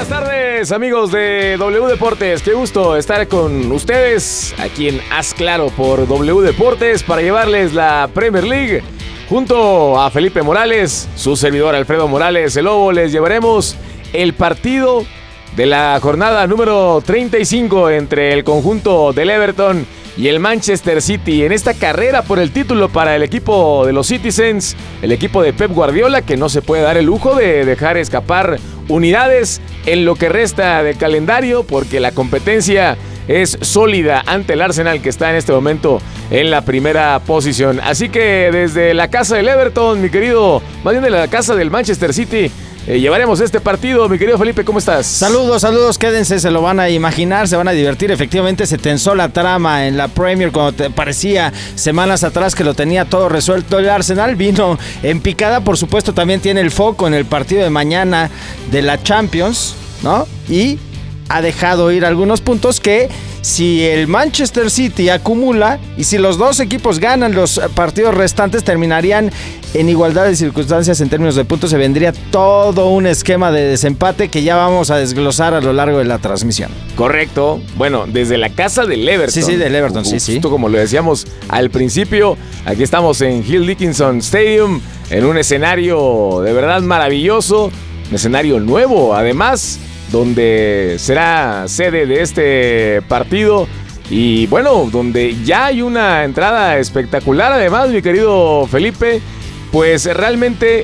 tardes, amigos de W Deportes. Qué gusto estar con ustedes aquí en Haz Claro por W Deportes para llevarles la Premier League. Junto a Felipe Morales, su servidor Alfredo Morales, el Lobo, les llevaremos el partido de la jornada número 35 entre el conjunto del Everton y el Manchester City en esta carrera por el título para el equipo de los Citizens, el equipo de Pep Guardiola, que no se puede dar el lujo de dejar escapar unidades en lo que resta del calendario, porque la competencia es sólida ante el Arsenal, que está en este momento en la primera posición. Así que desde la casa del Everton, mi querido, más bien de la casa del Manchester City, llevaremos este partido. Mi querido Felipe, ¿cómo estás? Saludos, quédense, se lo van a imaginar, se van a divertir. Efectivamente se tensó la trama en la Premier cuando parecía semanas atrás que lo tenía todo resuelto. El Arsenal vino en picada, por supuesto también tiene el foco en el partido de mañana de la Champions, ¿no? Y ha dejado ir algunos puntos que, si el Manchester City acumula y si los dos equipos ganan los partidos restantes, terminarían en igualdad de circunstancias en términos de puntos. Se vendría todo un esquema de desempate que ya vamos a desglosar a lo largo de la transmisión. Correcto. Bueno, desde la casa del Everton. Sí, del Everton, sí. Justo como lo decíamos al principio, aquí estamos en Hill Dickinson Stadium, en un escenario de verdad maravilloso, un escenario nuevo, además, donde será sede de este partido y bueno, donde ya hay una entrada espectacular. Además, mi querido Felipe, pues realmente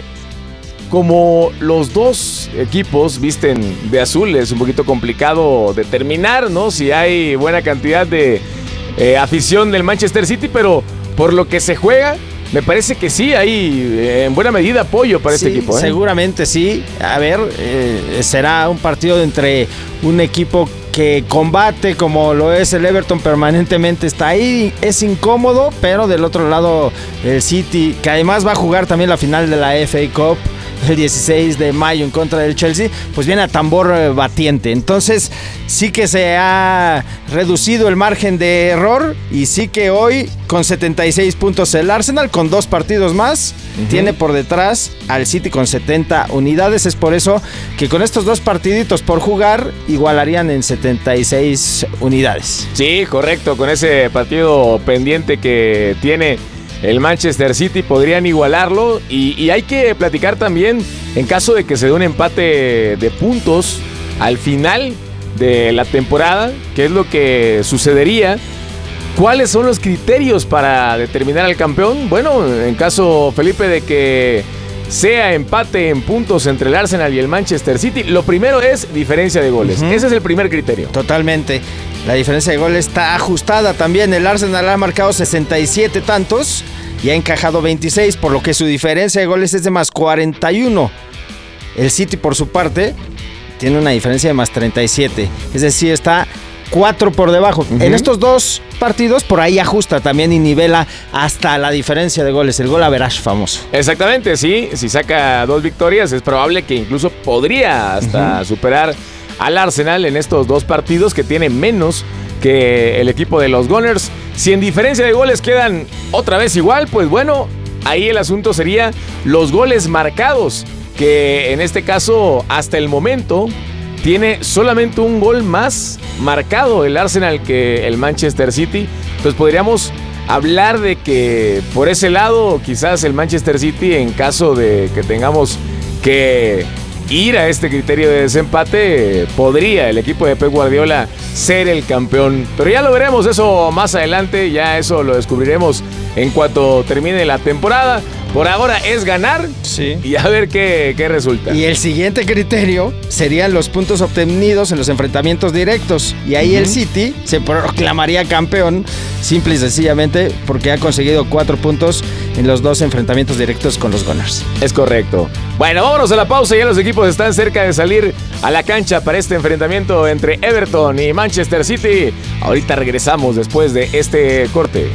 como los dos equipos visten de azul, es un poquito complicado determinar, ¿no?, si hay buena cantidad de afición del Manchester City, pero por lo que se juega, me parece que sí, hay en buena medida apoyo para este equipo. Seguramente sí. A ver, será un partido entre un equipo que combate como lo es el Everton, permanentemente está ahí, es incómodo, pero del otro lado el City, que además va a jugar también la final de la FA Cup el 16 de mayo en contra del Chelsea, pues viene a tambor batiente. Entonces sí que se ha reducido el margen de error y sí que hoy con 76 puntos el Arsenal, con 2 partidos más, tiene por detrás al City con 70 unidades. Es por eso que con estos 2 partiditos por jugar igualarían en 76 unidades. Sí, correcto, con ese partido pendiente que tiene el Manchester City podrían igualarlo y hay que platicar también en caso de que se dé un empate de puntos al final de la temporada, qué es lo que sucedería, cuáles son los criterios para determinar al campeón. Bueno, en caso, Felipe, de que sea empate en puntos entre el Arsenal y el Manchester City, lo primero es diferencia de goles. Ese es el primer criterio. Totalmente. La diferencia de goles está ajustada también. El Arsenal ha marcado 67 tantos y ha encajado 26, por lo que su diferencia de goles es de más 41. El City, por su parte, tiene una diferencia de más 37. Es decir, está 4 por debajo. En estos 2 partidos, por ahí ajusta también y nivela hasta la diferencia de goles, el gol average famoso. Exactamente, sí. Si saca 2 victorias, es probable que incluso podría hasta superar al Arsenal en estos 2 partidos, que tiene menos que el equipo de los Gunners. Si en diferencia de goles quedan otra vez igual, pues bueno, ahí el asunto sería los goles marcados, que en este caso hasta el momento tiene solamente un gol más marcado el Arsenal que el Manchester City. Entonces podríamos hablar de que por ese lado quizás el Manchester City, en caso de que tengamos que ir a este criterio de desempate, podría el equipo de Pep Guardiola ser el campeón. Pero ya lo veremos eso más adelante, ya eso lo descubriremos en cuanto termine la temporada. Por ahora es ganar, sí, y a ver qué resulta. Y el siguiente criterio serían los puntos obtenidos en los enfrentamientos directos. Y ahí el City se proclamaría campeón, simple y sencillamente porque ha conseguido 4 puntos en los 2 enfrentamientos directos con los Gunners. Es correcto. Bueno, vámonos a la pausa. Ya los equipos están cerca de salir a la cancha para este enfrentamiento entre Everton y Manchester City. Ahorita regresamos después de este corte.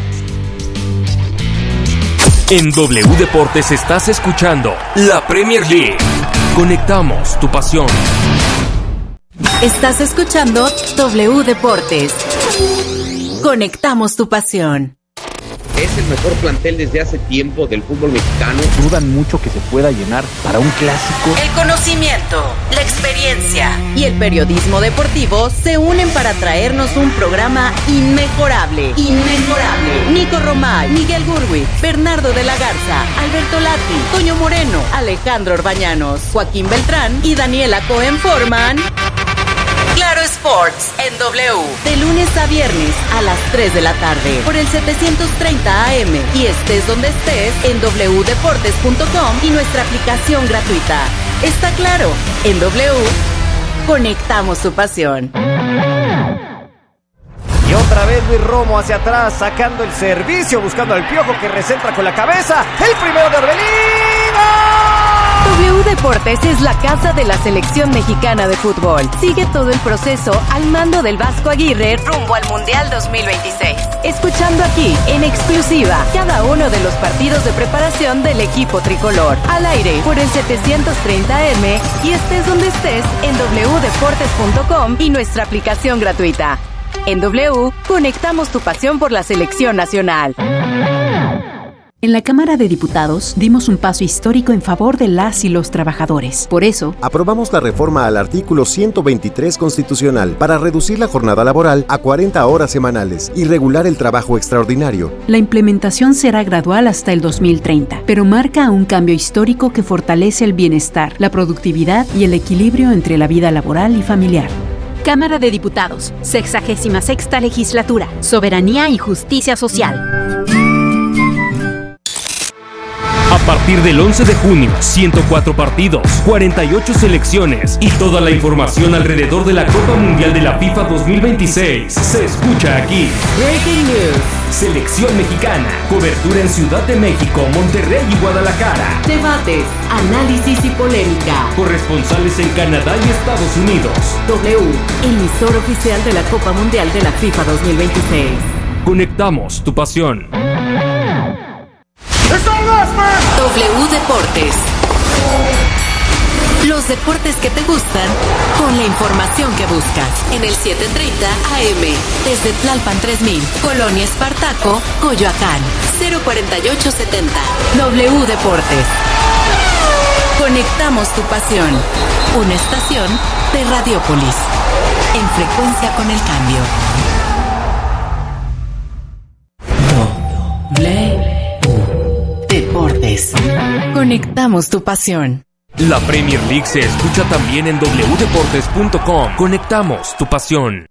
En W Deportes estás escuchando la Premier League. Conectamos tu pasión. Estás escuchando W Deportes. Conectamos tu pasión. Es el mejor plantel desde hace tiempo del fútbol mexicano. Dudan mucho que se pueda llenar para un clásico. El conocimiento, la experiencia y el periodismo deportivo se unen para traernos un programa inmejorable. Nico Romay, Miguel Gurwitz, Bernardo de la Garza, Alberto Lati, Toño Moreno, Alejandro Orbañanos, Joaquín Beltrán y Daniela Cohen forman Claro Sports en W, de lunes a viernes a las 3 de la tarde por el 730 AM y estés donde estés en wdeportes.com y nuestra aplicación gratuita. Está claro, en W conectamos tu pasión. Y otra vez Luis Romo hacia atrás, sacando el servicio, buscando al Piojo que recentra con la cabeza. El primero de Orbelín. W Deportes es la casa de la selección mexicana de fútbol. Sigue todo el proceso al mando del Vasco Aguirre rumbo al Mundial 2026. Escuchando aquí, en exclusiva, cada uno de los partidos de preparación del equipo tricolor. Al aire, por el 730M y estés donde estés en wdeportes.com y nuestra aplicación gratuita. En W, conectamos tu pasión por la selección nacional. En la Cámara de Diputados dimos un paso histórico en favor de las y los trabajadores. Por eso, aprobamos la reforma al artículo 123 constitucional para reducir la jornada laboral a 40 horas semanales y regular el trabajo extraordinario. La implementación será gradual hasta el 2030, pero marca un cambio histórico que fortalece el bienestar, la productividad y el equilibrio entre la vida laboral y familiar. Cámara de Diputados, 66ª Legislatura, Soberanía y Justicia Social. A partir del 11 de junio, 104 partidos, 48 selecciones y toda la información alrededor de la Copa Mundial de la FIFA 2026 se escucha aquí. Breaking News. Selección mexicana, cobertura en Ciudad de México, Monterrey y Guadalajara. Debates, análisis y polémica. Corresponsales en Canadá y Estados Unidos. W, emisor oficial de la Copa Mundial de la FIFA 2026. Conectamos tu pasión. W Deportes. Los deportes que te gustan con la información que buscas. En el 730 AM, desde Tlalpan 3000, Colonia Espartaco, Coyoacán, 04870. W Deportes. Conectamos tu pasión. Una estación de Radiopolis. En frecuencia con el cambio. Deportes. Conectamos tu pasión. La Premier League se escucha también en wdeportes.com. Conectamos tu pasión.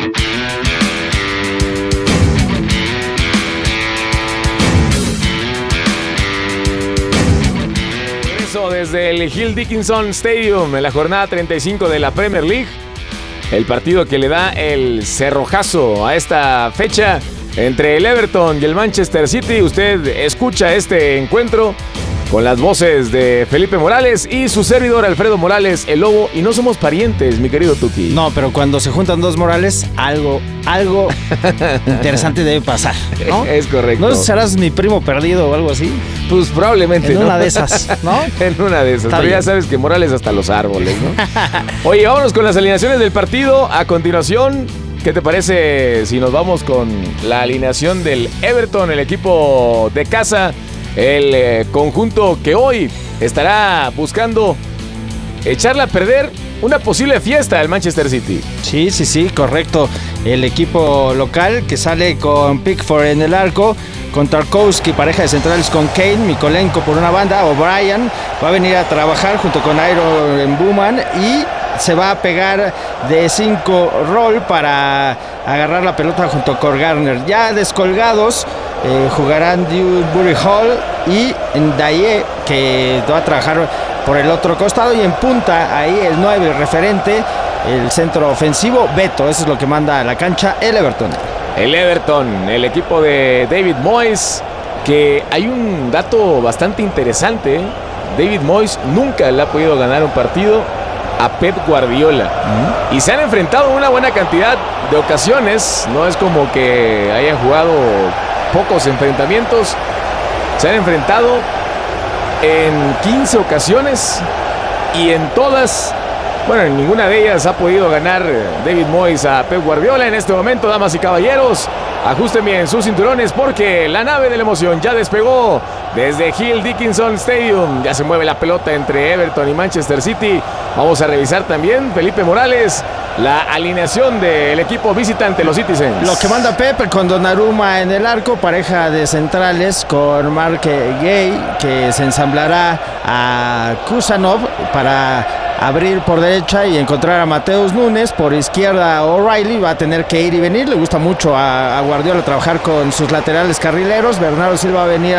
Eso desde el Hill Dickinson Stadium en la jornada 35 de la Premier League. El partido que le da el cerrojazo a esta fecha entre el Everton y el Manchester City. Usted escucha este encuentro con las voces de Felipe Morales y su servidor Alfredo Morales, el Lobo. Y no somos parientes, mi querido Tuki. No, pero cuando se juntan dos Morales, algo interesante debe pasar, ¿no? Es correcto. ¿No serás mi primo perdido o algo así? Pues probablemente, en una de esas, ¿no? En una de esas. Está pero bien. Ya sabes que Morales hasta los árboles, ¿no? Oye, vámonos con las alineaciones del partido. A continuación, ¿qué te parece si nos vamos con la alineación del Everton, el equipo de casa? El conjunto que hoy estará buscando echarle a perder una posible fiesta al Manchester City. Sí, correcto. El equipo local que sale con Pickford en el arco, con Tarkowski, pareja de centrales con Kane, Mikolenko por una banda, O'Brien va a venir a trabajar junto con Iron Bowman y se va a pegar de 5 roll para agarrar la pelota junto con Garner. Ya descolgados jugarán Dewsbury Hall y Ndaye, que va a trabajar por el otro costado, y en punta ahí el 9 referente, el centro ofensivo Beto. Eso es lo que manda a la cancha el Everton. El Everton, el equipo de David Moyes, que hay un dato bastante interesante. David Moyes nunca le ha podido ganar un partido a Pep Guardiola. Y se han enfrentado una buena cantidad de ocasiones. No es como que hayan jugado pocos enfrentamientos. Se han enfrentado en 15 ocasiones y en todas, bueno, en ninguna de ellas ha podido ganar David Moyes a Pep Guardiola. En este momento, damas y caballeros, ajusten bien sus cinturones porque la nave de la emoción ya despegó desde Hill Dickinson Stadium. Ya se mueve la pelota entre Everton y Manchester City. Vamos a revisar también, Felipe Morales, la alineación del equipo visitante, los Citizens. Lo que manda Pepe con Donnarumma en el arco, pareja de centrales con Mark Gay, que se ensamblará a Kusanov para abrir por derecha y encontrar a Mateus Nunes. Por izquierda O'Reilly va a tener que ir y venir. Le gusta mucho a Guardiola trabajar con sus laterales carrileros. Bernardo Silva va a venir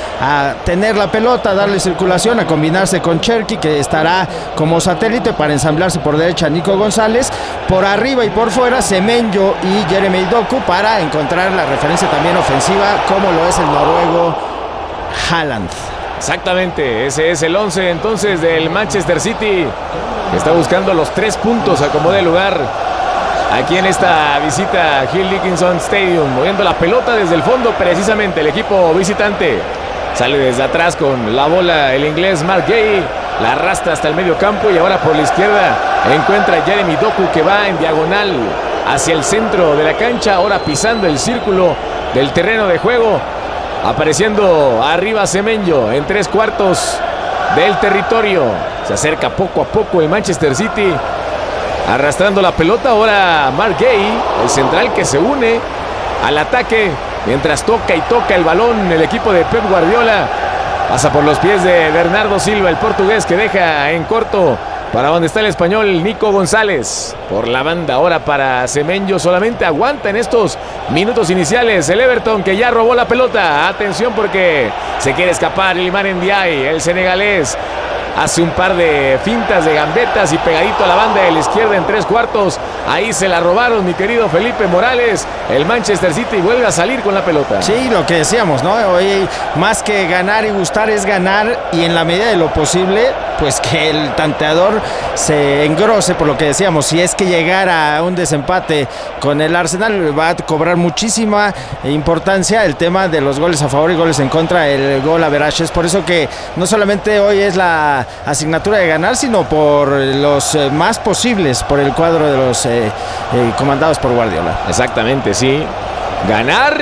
a tener la pelota, a darle circulación, a combinarse con Cherki, que estará como satélite para ensamblarse por derecha Nico González. Por arriba y por fuera Semenyo y Jeremy Doku para encontrar la referencia también ofensiva como lo es el noruego Haaland. Exactamente, ese es el 11 entonces del Manchester City, que está buscando los 3 puntos a como dé lugar aquí en esta visita a Hill Dickinson Stadium, moviendo la pelota desde el fondo. Precisamente el equipo visitante sale desde atrás con la bola el inglés Mark Gay, la arrastra hasta el medio campo y ahora por la izquierda encuentra a Jeremy Doku, que va en diagonal hacia el centro de la cancha, ahora pisando el círculo del terreno de juego. Apareciendo arriba Semenyo en 3/4 del territorio. Se acerca poco a poco el Manchester City, arrastrando la pelota. Ahora Mark Gay, el central, que se une al ataque mientras toca y toca el balón el equipo de Pep Guardiola. Pasa por los pies de Bernardo Silva, el portugués, que deja en corto para donde está el español Nico González. Por la banda ahora para Semenyo. Solamente aguanta en estos minutos iniciales el Everton, que ya robó la pelota. Atención porque se quiere escapar Iliman Ndiaye, el senegalés. Hace un par de fintas de gambetas y pegadito a la banda de la izquierda en 3/4. Ahí se la robaron, mi querido Felipe Morales. El Manchester City vuelve a salir con la pelota. Sí, lo que decíamos, ¿no? Hoy más que ganar y gustar es ganar, y en la medida de lo posible, pues que el tanteador se engrose, por lo que decíamos. Si es que llegara a un desempate con el Arsenal, va a cobrar muchísima importancia el tema de los goles a favor y goles en contra, el gol average. Es por eso que no solamente hoy es la asignatura de ganar, sino por los más posibles por el cuadro de los comandados por Guardiola. Exactamente, sí. Ganar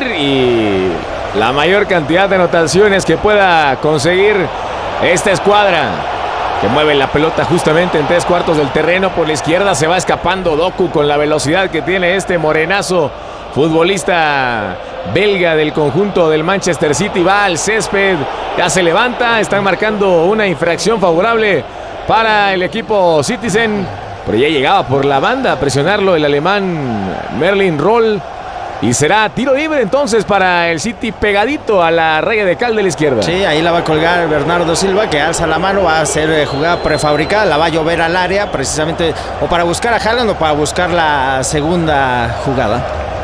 y la mayor cantidad de anotaciones que pueda conseguir esta escuadra, que mueve la pelota justamente en 3/4 del terreno. Por la izquierda se va escapando Doku con la velocidad que tiene este morenazo, futbolista belga del conjunto del Manchester City. Va al césped, ya se levanta. Están marcando una infracción favorable para el equipo Citizen, pero ya llegaba por la banda a presionarlo el alemán Merlin Roll. Y será tiro libre entonces para el City, pegadito a la raya de cal de la izquierda. Sí, ahí la va a colgar Bernardo Silva, que alza la mano. Va a ser jugada prefabricada, la va a llover al área precisamente, o para buscar a Haaland o para buscar la segunda jugada.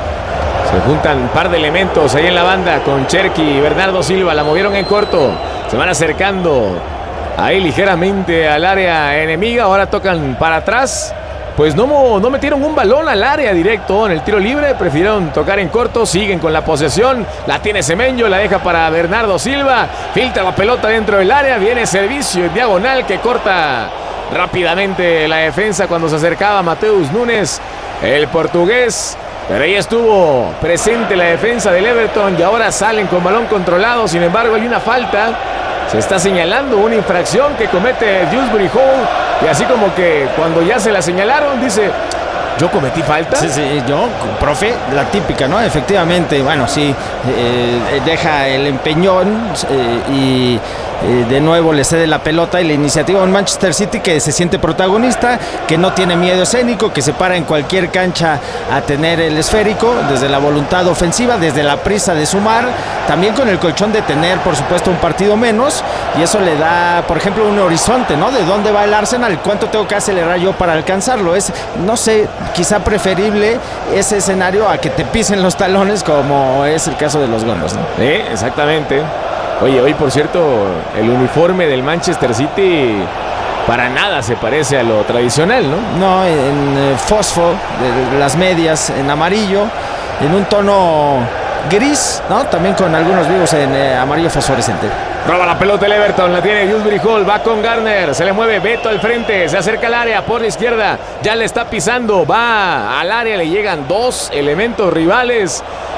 Se juntan un par de elementos ahí en la banda con Cherki y Bernardo Silva. La movieron en corto, se van acercando ahí ligeramente al área enemiga. Ahora tocan para atrás. Pues no metieron un balón al área directo en el tiro libre, prefirieron tocar en corto. Siguen con la posesión, la tiene Semenyo, la deja para Bernardo Silva, filtra la pelota dentro del área, viene servicio en diagonal que corta rápidamente la defensa cuando se acercaba Mateus Nunes, el portugués. Pero ahí estuvo presente la defensa del Everton y ahora salen con balón controlado. Sin embargo, hay una falta. Se está señalando una infracción que comete Dewsbury Hall. Y así como que cuando ya se la señalaron, dice: ¿yo cometí falta? Sí, yo, profe, la típica, ¿no? Efectivamente, bueno, sí, deja el empeñón y de nuevo le cede la pelota y la iniciativa a un Manchester City que se siente protagonista, que no tiene miedo escénico, que se para en cualquier cancha a tener el esférico, desde la voluntad ofensiva, desde la prisa de sumar, también con el colchón de tener, por supuesto, un partido menos, y eso le da, por ejemplo, un horizonte, ¿no? De dónde va el Arsenal, cuánto tengo que acelerar yo para alcanzarlo. Es, no sé, quizá preferible ese escenario a que te pisen los talones, como es el caso de los Gunners, ¿no? Exactamente. Oye, hoy por cierto, el uniforme del Manchester City para nada se parece a lo tradicional, ¿no? No, en fosfo, las medias en amarillo, en un tono gris, ¿no? También con algunos vivos en amarillo fosforescente. Roba la pelota el Everton, la tiene Dewsbury Hall, va con Garner, se le mueve Beto al frente, se acerca al área por la izquierda, ya le está pisando, va al área, le llegan dos elementos rivales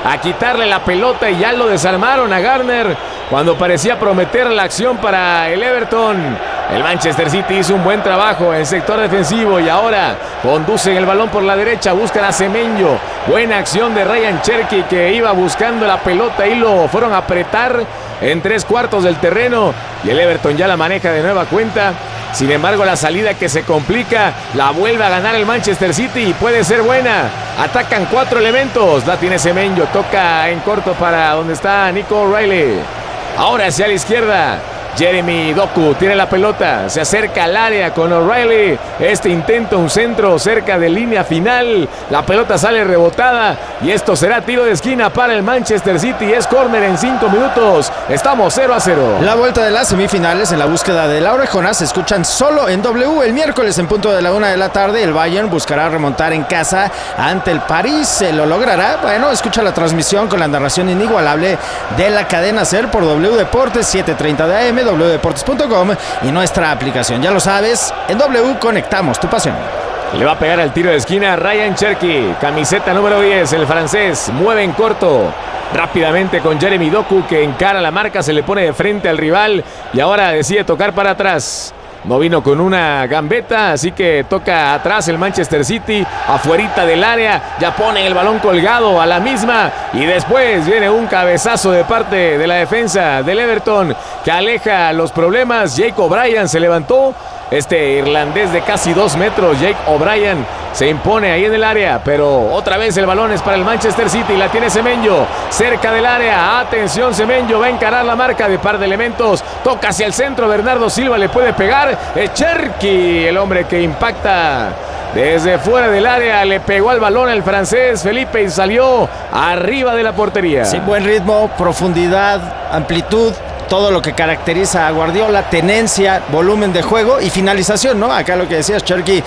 a quitarle la pelota y ya lo desarmaron a Garner cuando parecía prometer la acción para el Everton. El Manchester City hizo un buen trabajo en el sector defensivo y ahora conducen el balón por la derecha, buscan a Semenyo. Buena acción de Ryan Cherki, que iba buscando la pelota y lo fueron a apretar en 3/4 del terreno y el Everton ya la maneja de nueva cuenta. Sin embargo, la salida que se complica la vuelve a ganar el Manchester City y puede ser buena. Atacan 4 elementos, la tiene Semenyo, toca en corto para donde está Nico O'Reilly. Ahora hacia la izquierda, Jeremy Doku tiene la pelota, se acerca al área con O'Reilly. Este intenta un centro cerca de línea final. La pelota sale rebotada y esto será tiro de esquina para el Manchester City. Es córner en 5 minutos. Estamos 0-0. La vuelta de las semifinales en la búsqueda de la orejona se escuchan solo en W. El miércoles en punto de la 1 de la tarde, el Bayern buscará remontar en casa ante el París. ¿Se lo logrará? Bueno, escucha la transmisión con la narración inigualable de la cadena SER por W Deportes, 7:30 de AM, wdeportes.com y nuestra aplicación. Ya lo sabes, en W conectamos tu pasión. Le va a pegar al tiro de esquina Ryan Cherki, camiseta número 10, el francés, mueve en corto rápidamente con Jeremy Doku, que encara la marca, se le pone de frente al rival y ahora decide tocar para atrás. No vino con una gambeta, así que toca atrás el Manchester City, afuerita del área, ya pone el balón colgado a la misma y después viene un cabezazo de parte de la defensa del Everton que aleja los problemas. Jake O'Brien se levantó, este irlandés de casi 2 metros, Jake O'Brien, se impone ahí en el área, pero otra vez el balón es para el Manchester City, la tiene Semenyo, cerca del área, atención, Semenyo va a encarar la marca de par de elementos, toca hacia el centro, Bernardo Silva le puede pegar, Cherki, el hombre que impacta desde fuera del área, le pegó al balón el francés Felipe y salió arriba de la portería. Sí, buen ritmo, profundidad, amplitud, todo lo que caracteriza a Guardiola, tenencia, volumen de juego y finalización, ¿no? Acá lo que decías, Cherki,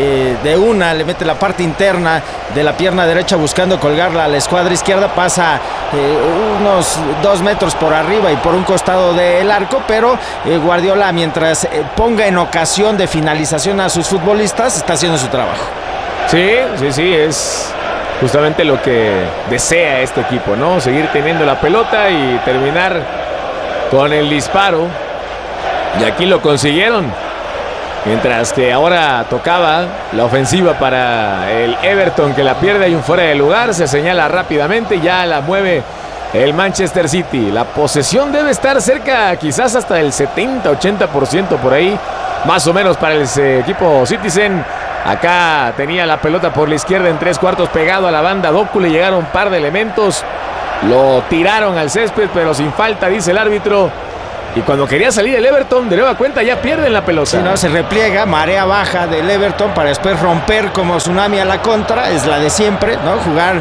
de una le mete la parte interna de la pierna derecha buscando colgarla a la escuadra izquierda, pasa unos 2 metros por arriba y por un costado del arco, pero Guardiola, mientras ponga en ocasión de finalización a sus futbolistas, está haciendo su trabajo. Sí, es justamente lo que desea este equipo, ¿no? Seguir teniendo la pelota y terminar con el disparo, y aquí lo consiguieron, mientras que ahora tocaba la ofensiva para el Everton, que la pierde, hay un fuera de lugar, se señala rápidamente, ya la mueve el Manchester City. La posesión debe estar cerca, quizás hasta del 70-80% por ahí, más o menos para el equipo Citizen. Acá tenía la pelota por la izquierda en 3/4 pegado a la banda Doku, le llegaron un par de elementos, lo tiraron al césped, pero sin falta, dice el árbitro. Y cuando quería salir el Everton, de nueva cuenta ya pierden la pelota. Sí, no, se repliega, marea baja del Everton para después romper como tsunami a la contra. Es la de siempre, ¿no? Jugar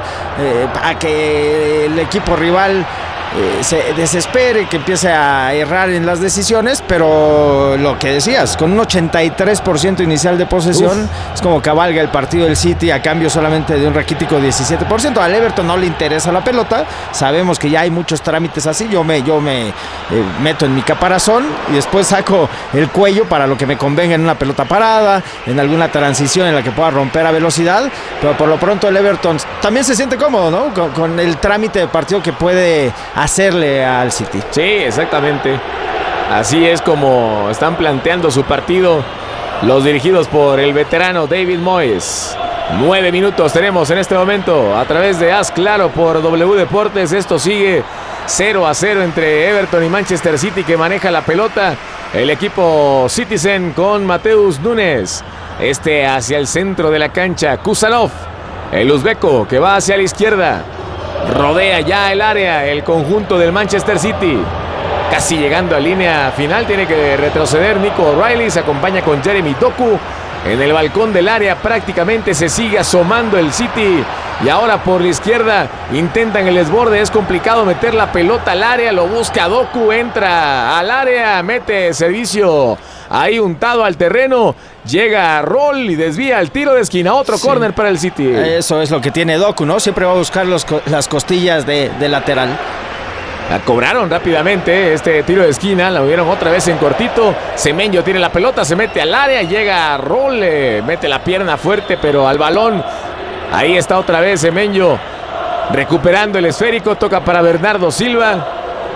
a que el equipo rival se desespere, que empiece a errar en las decisiones, pero lo que decías, con un 83% inicial de posesión, es como cabalga el partido del City a cambio solamente de un raquítico 17%. Al Everton no le interesa la pelota, sabemos que ya hay muchos trámites así, yo me meto en mi caparazón y después saco el cuello para lo que me convenga en una pelota parada, en alguna transición en la que pueda romper a velocidad, pero por lo pronto el Everton también se siente cómodo, ¿no? Con el trámite de partido que puede hacerle al City. Sí, exactamente. Así es como están planteando su partido los dirigidos por el veterano David Moyes. 9 minutos tenemos en este momento a través de Haz Claro por W Deportes. Esto sigue 0-0 entre Everton y Manchester City, que maneja la pelota el equipo Citizen con Mateus Nunes. Hacia el centro de la cancha, Kusanov, el uzbeco, que va hacia la izquierda. Rodea ya el área, el conjunto del Manchester City. Casi llegando a línea final, tiene que retroceder Nico O'Reilly, se acompaña con Jeremy Doku. En el balcón del área prácticamente se sigue asomando el City. Y ahora por la izquierda intentan el desborde, es complicado meter la pelota al área, lo busca Doku, entra al área, mete servicio ahí untado al terreno, llega a Roll y desvía el tiro de esquina, otro córner para el City. Eso es lo que tiene Doku, ¿no? Siempre va a buscar las costillas de lateral. La cobraron rápidamente, este tiro de esquina, la movieron otra vez en cortito. Semenyo tiene la pelota, se mete al área, llega a Roll, mete la pierna fuerte, pero al balón. Ahí está otra vez Semenyo. recuperando el esférico, toca para Bernardo Silva.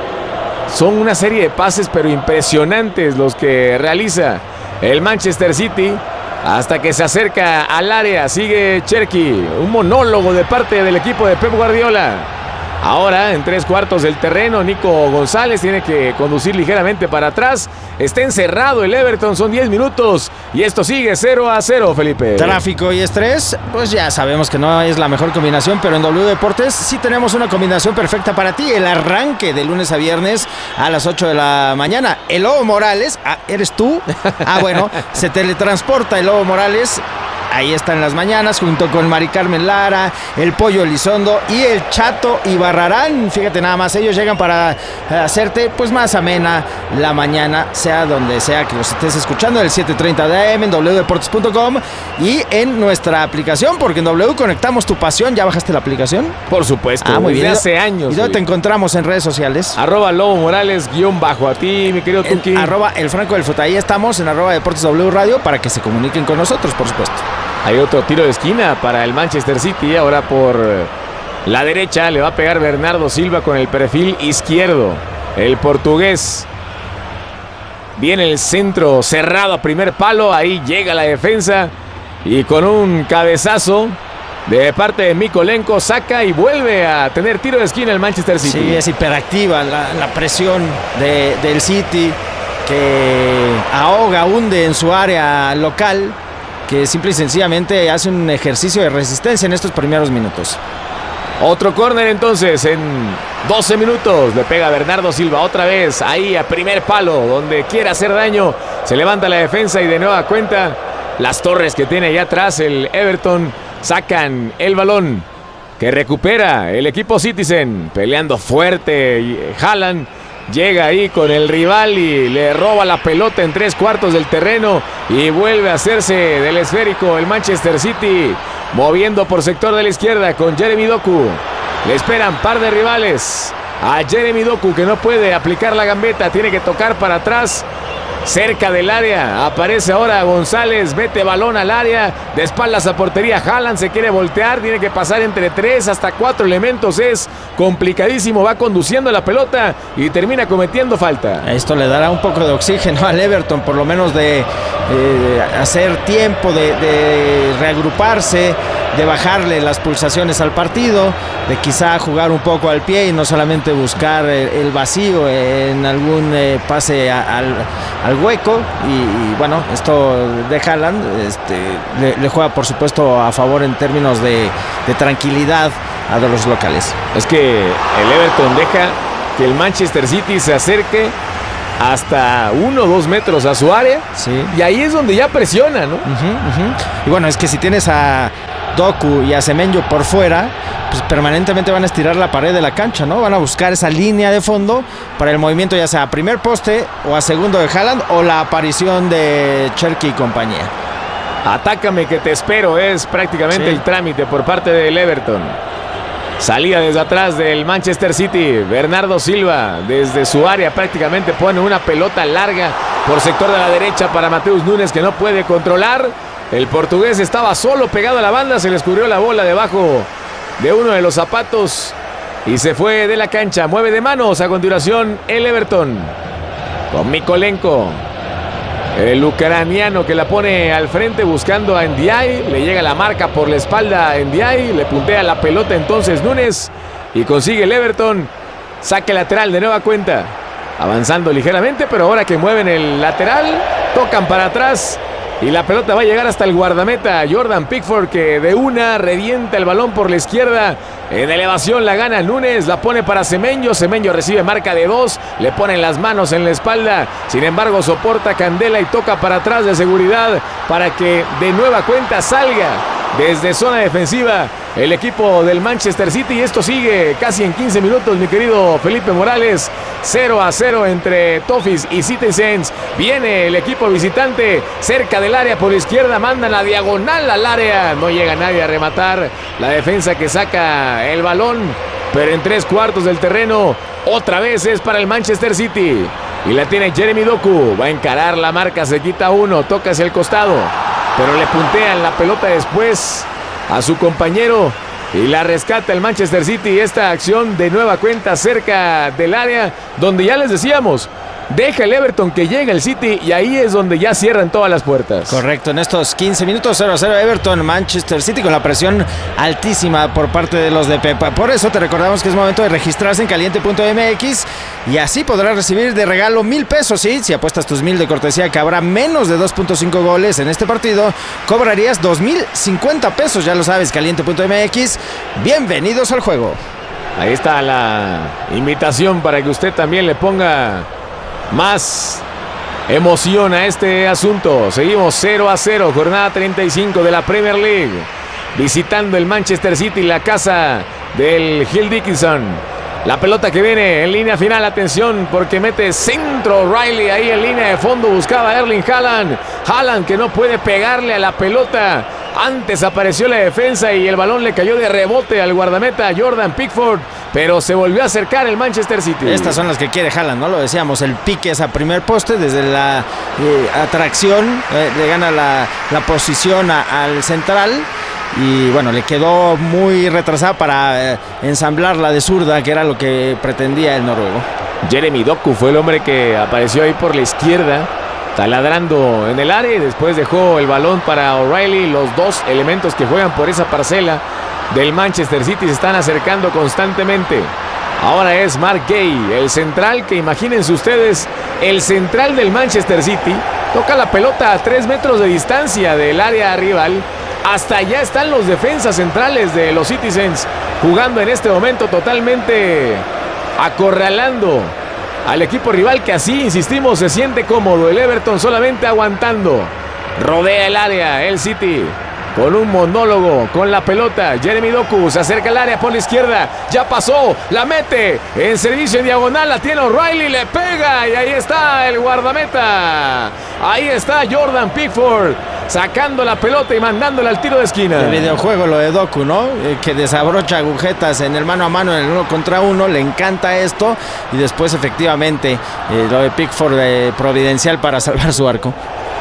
Son una serie de pases pero impresionantes los que realiza el Manchester City hasta que se acerca al área. Sigue Cherki, un monólogo de parte del equipo de Pep Guardiola. Ahora en 3/4 del terreno, Nico González tiene que conducir ligeramente para atrás. Está encerrado el Everton, son 10 minutos y esto sigue 0-0, Felipe. Tráfico y estrés, pues ya sabemos que no es la mejor combinación, pero en W Deportes sí tenemos una combinación perfecta para ti. El arranque de lunes a viernes a las 8 de la mañana. El Lobo Morales, ¿eres tú? Bueno, se teletransporta el Lobo Morales. Ahí está en las mañanas, junto con Mari Carmen Lara, el Pollo Elizondo y el Chato Ibarrarán. Fíjate nada más, ellos llegan para hacerte pues más amena la mañana, sea donde sea que los estés escuchando, el 7:30 de AM en wdeportes.com y en nuestra aplicación, porque en W conectamos tu pasión. ¿Ya bajaste la aplicación? Por supuesto, muy bien. Hace años. ¿Y dónde te encontramos en redes sociales? @Lobo Morales _ a ti, mi querido Tuki. @el Franco del Fut. Ahí estamos en @Deportes W Radio para que se comuniquen con nosotros, por supuesto. Hay otro tiro de esquina para el Manchester City. Ahora por la derecha le va a pegar Bernardo Silva con el perfil izquierdo. El portugués. Viene el centro cerrado a primer palo. Ahí llega la defensa. Y con un cabezazo de parte de Mykolenko saca y vuelve a tener tiro de esquina el Manchester City. Sí, es hiperactiva la presión del City, que ahoga, hunde en su área local, que simple y sencillamente hace un ejercicio de resistencia en estos primeros minutos. Otro córner entonces en 12 minutos. Le pega Bernardo Silva otra vez ahí a primer palo, donde quiere hacer daño. Se levanta la defensa y de nueva cuenta las torres que tiene allá atrás el Everton sacan el balón que recupera el equipo Citizen, peleando fuerte. Y Haaland llega ahí con el rival y le roba la pelota en 3/4 del terreno y vuelve a hacerse del esférico el Manchester City, moviendo por sector de la izquierda con Jeremy Doku. Le esperan par de rivales a Jeremy Doku, que no puede aplicar la gambeta, tiene que tocar para atrás. Cerca del área aparece ahora González, mete balón al área, de espaldas a portería. Haaland se quiere voltear, tiene que pasar entre 3 hasta 4 elementos, es complicadísimo, va conduciendo la pelota y termina cometiendo falta. Esto le dará un poco de oxígeno al Everton, por lo menos de hacer tiempo, de reagruparse, de bajarle las pulsaciones al partido, de quizá jugar un poco al pie y no solamente buscar el vacío en algún pase al hueco. Y bueno, esto de Haaland le juega por supuesto a favor en términos de tranquilidad a los locales. Es que el Everton deja que el Manchester City se acerque hasta 1 o 2 metros a su área, sí. Y ahí es donde ya presiona, ¿no? Y bueno, es que si tienes a Doku y a Semenyo por fuera, pues permanentemente van a estirar la pared de la cancha, ¿no? Van a buscar esa línea de fondo para el movimiento, ya sea a primer poste o a segundo de Haaland, o la aparición de Cherki y compañía. Atácame que te espero, es prácticamente el trámite por parte del Everton. Salida desde atrás del Manchester City. Bernardo Silva desde su área prácticamente pone una pelota larga por sector de la derecha para Mateus Nunes, que no puede controlar. El portugués estaba solo pegado a la banda, se le escurrió la bola debajo de uno de los zapatos y se fue de la cancha. Mueve de manos a continuación el Everton con Mykolenko, el ucraniano, que la pone al frente buscando a Ndiaye. Le llega la marca por la espalda a Ndiaye, le puntea la pelota entonces Nunes y consigue el Everton saque lateral de nueva cuenta, avanzando ligeramente, pero ahora que mueven el lateral tocan para atrás y la pelota va a llegar hasta el guardameta Jordan Pickford, que de una revienta el balón por la izquierda. En elevación la gana Nunes, la pone para Semenyo. Semenyo recibe marca de 2, le ponen las manos en la espalda. Sin embargo, soporta Candela y toca para atrás de seguridad para que de nueva cuenta salga desde zona defensiva el equipo del Manchester City. Y esto sigue casi en 15 minutos, mi querido Felipe Morales. 0-0 entre Toffees y Citizens. Viene el equipo visitante cerca del área por la izquierda, mandan la diagonal al área, no llega nadie a rematar. La defensa que saca el balón, pero en 3/4 del terreno otra vez es para el Manchester City y la tiene Jeremy Doku. Va a encarar la marca, se quita uno, toca hacia el costado, pero le puntean la pelota después a su compañero y la rescata el Manchester City. Esta acción de nueva cuenta cerca del área donde ya les decíamos, deja el Everton que llega el City y ahí es donde ya cierran todas las puertas. Correcto, en estos 15 minutos 0-0 Everton, Manchester City con la presión altísima por parte de los de Pepa. Por eso te recordamos que es momento de registrarse en caliente.mx y así podrás recibir de regalo 1,000 pesos. ¿Sí? Si apuestas tus 1,000 de cortesía que habrá menos de 2.5 goles en este partido, cobrarías 2,050 pesos. Ya lo sabes, caliente.mx. Bienvenidos al juego. Ahí está la invitación para que usted también le ponga más emoción a este asunto. Seguimos 0-0, jornada 35 de la Premier League. Visitando el Manchester City, la casa del Hill Dickinson. La pelota que viene en línea final, atención, porque mete centro Riley ahí en línea de fondo, buscaba a Erling Haaland. Haaland que no puede pegarle a la pelota. Antes apareció la defensa y el balón le cayó de rebote al guardameta Jordan Pickford, pero se volvió a acercar el Manchester City. Estas son las que quiere Haaland, ¿no? Lo decíamos, el pique es a primer poste, desde la atracción, le gana la posición al central. Y bueno, le quedó muy retrasada para ensamblarla de zurda, que era lo que pretendía el noruego. Jeremy Doku fue el hombre que apareció ahí por la izquierda, taladrando en el área, y después dejó el balón para O'Reilly. Los dos elementos que juegan por esa parcela del Manchester City se están acercando constantemente. Ahora es Mark Gay, el central, que imagínense ustedes, el central del Manchester City toca la pelota a 3 metros de distancia del área rival. Hasta allá están los defensas centrales de los Citizens jugando en este momento, totalmente acorralando al equipo rival, que así, insistimos, se siente cómodo. El Everton solamente aguantando. Rodea el área el City con un monólogo con la pelota. Jeremy Doku se acerca al área por la izquierda, ya pasó, la mete en servicio en diagonal, la tiene O'Reilly, le pega y ahí está el guardameta. Ahí está Jordan Pickford sacando la pelota y mandándola al tiro de esquina. El videojuego, lo de Doku, ¿no? Que desabrocha agujetas en el mano a mano, en el 1 contra 1. Le encanta esto. Y después, efectivamente, lo de Pickford providencial para salvar su arco.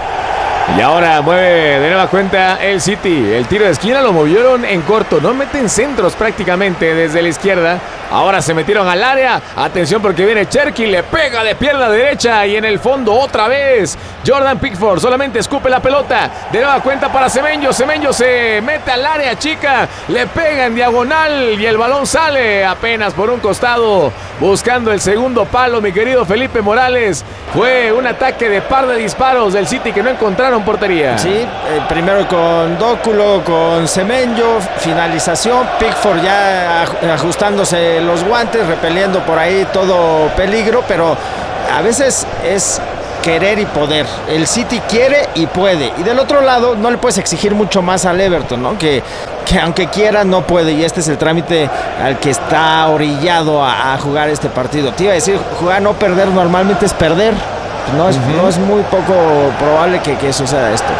Y ahora mueve de nueva cuenta el City. El tiro de esquina lo movieron en corto. No meten centros prácticamente desde la izquierda. Ahora se metieron al área. Atención porque viene Cherky, le pega de pierna derecha y en el fondo otra vez Jordan Pickford solamente escupe la pelota. De nueva cuenta para Semenyo. Semenyo se mete al área chica, le pega en diagonal y el balón sale apenas por un costado, buscando el segundo palo, mi querido Felipe Morales. Fue un ataque de par de disparos del City que no encontraron portería. Sí, primero con Dóculo, con Semenyo, finalización, Pickford ya ajustándose los guantes, repeliendo por ahí todo peligro, pero a veces es querer y poder. El City quiere y puede, y del otro lado no le puedes exigir mucho más al Everton, ¿no? Que aunque quiera no puede, y este es el trámite al que está orillado a jugar este partido. Te iba a decir, jugar no perder normalmente es perder. No es muy poco probable que suceda esto.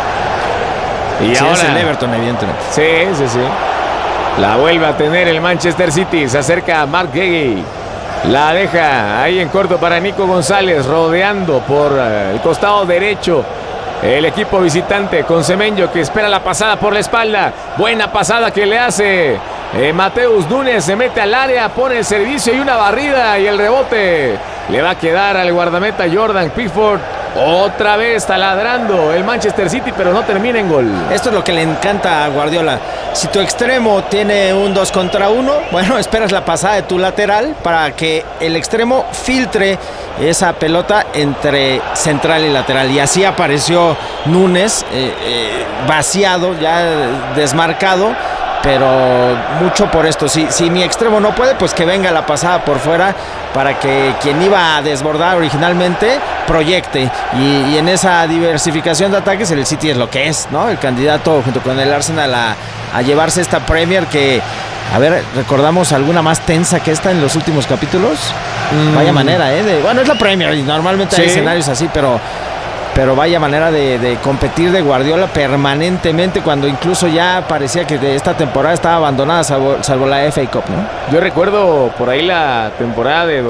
Y sí, ahora es el Everton, evidentemente. Sí. La vuelve a tener el Manchester City. Se acerca a Mark Gay. La deja ahí en corto para Nico González, rodeando por el costado derecho el equipo visitante con Semenyo, que espera la pasada por la espalda. Buena pasada que le hace Mateus Nunes, se mete al área, pone el servicio y una barrida, y el rebote le va a quedar al guardameta Jordan Pickford. Otra vez taladrando el Manchester City, pero no termina en gol. Esto es lo que le encanta a Guardiola. Si tu extremo tiene un 2 contra 1, bueno, esperas la pasada de tu lateral para que el extremo filtre esa pelota entre central y lateral. Y así apareció Nunes, vaciado, ya desmarcado. Pero mucho por esto. Si mi extremo no puede, pues que venga la pasada por fuera para que quien iba a desbordar originalmente proyecte. Y en esa diversificación de ataques el City es lo que es, ¿no? El candidato junto con el Arsenal a llevarse esta Premier que, a ver, ¿recordamos alguna más tensa que esta en los últimos capítulos? Vaya manera, bueno, es la Premier y normalmente hay escenarios así, pero vaya manera de competir de Guardiola permanentemente, cuando incluso ya parecía que de esta temporada estaba abandonada, salvo la FA Cup, ¿no? Yo recuerdo por ahí la temporada de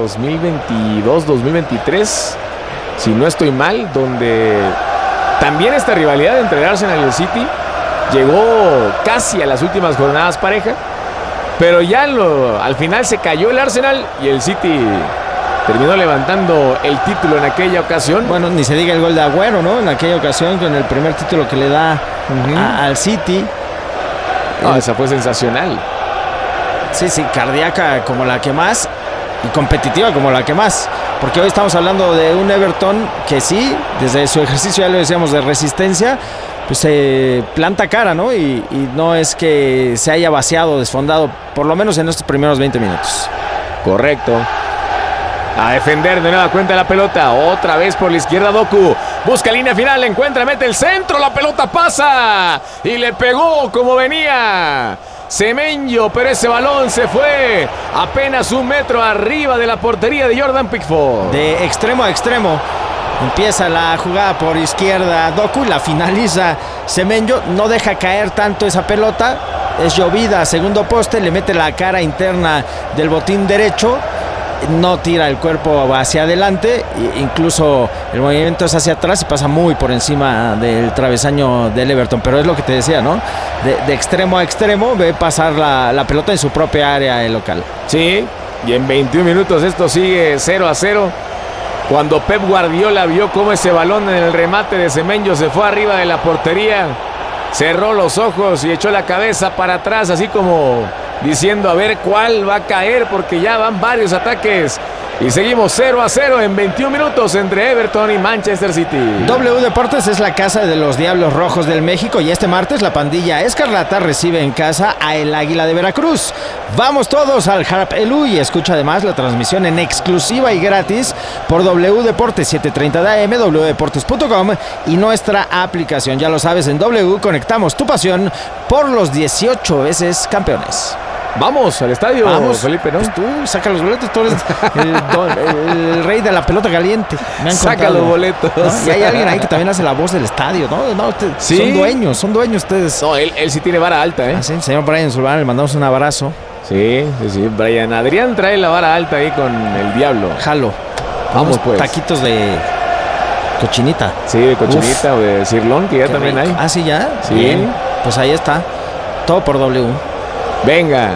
2022-2023, si no estoy mal, donde también esta rivalidad entre el Arsenal y el City llegó casi a las últimas jornadas pareja, pero ya al final se cayó el Arsenal y el City terminó levantando el título en aquella ocasión. Bueno, ni se diga el gol de Agüero, ¿no? En aquella ocasión, con el primer título que le da al City. Esa fue sensacional. Sí, cardíaca como la que más y competitiva como la que más. Porque hoy estamos hablando de un Everton que sí, desde su ejercicio, ya lo decíamos, de resistencia, pues se planta cara, ¿no? Y no es que se haya vaciado, desfondado, por lo menos en estos primeros 20 minutos. Correcto. A defender de nueva cuenta la pelota. Otra vez por la izquierda Doku. Busca línea final, encuentra, mete el centro. La pelota pasa. Y le pegó como venía Semenyo, pero ese balón se fue apenas 1 metro arriba de la portería de Jordan Pickford. De extremo a extremo. Empieza la jugada por izquierda Doku, la finaliza Semenyo. No deja caer tanto esa pelota. Es llovida, segundo poste, le mete la cara interna del botín derecho. No tira el cuerpo hacia adelante, incluso el movimiento es hacia atrás y pasa muy por encima del travesaño del Everton. Pero es lo que te decía, ¿no? De extremo a extremo ve pasar la pelota en su propia área el local. Sí, y en 21 minutos esto sigue 0-0. Cuando Pep Guardiola vio cómo ese balón en el remate de Semenyo se fue arriba de la portería, cerró los ojos y echó la cabeza para atrás, así como diciendo a ver cuál va a caer, porque ya van varios ataques. Y seguimos 0-0 en 21 minutos entre Everton y Manchester City. W Deportes es la casa de los Diablos Rojos del México y este martes la pandilla Escarlata recibe en casa a el Águila de Veracruz. Vamos todos al Harp Elu y escucha además la transmisión en exclusiva y gratis por W Deportes 730 de AM, wdeportes.com y nuestra aplicación. Ya lo sabes, en W conectamos tu pasión por los 18 veces campeones. Vamos al estadio, vamos, Felipe, ¿no? Pues tú saca los boletos, tú eres el rey de la pelota caliente. Me han saca contado, los boletos. ¿no? Y hay alguien ahí que también hace la voz del estadio, ¿no? ¿Sí? Son dueños ustedes. No, él sí tiene vara alta, ¿eh? Sí, señor Brian Zulbarán, le mandamos un abrazo. Sí, Brian Adrián trae la vara alta ahí con el Diablo. Jalo. Vamos pues. Taquitos de cochinita. Sí, de cochinita. Uf. O de cirlón, que ya también rico. Hay. Ah, sí, ya. Sí. Bien. Pues ahí está. Todo por W. Venga.